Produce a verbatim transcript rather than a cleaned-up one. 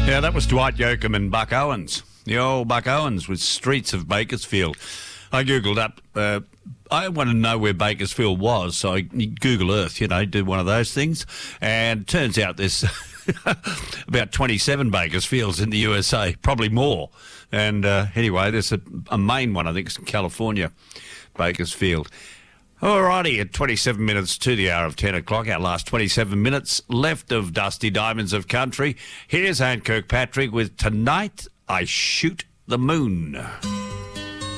Yeah, that was Dwight Yoakam and Buck Owens. The old Buck Owens with Streets of Bakersfield. I googled up. Uh, I wanted to know where Bakersfield was, so I Google Earth, you know, did one of those things, and turns out there's about twenty-seven Bakersfields in the U S A, probably more. And uh, anyway, there's a, a main one, I think it's in California, Bakersfield. Alrighty, at twenty-seven minutes to the hour of ten o'clock, our last twenty-seven minutes left of Dusty Diamonds of Country. Here's Anne Kirkpatrick with Tonight I Shoot the Moon.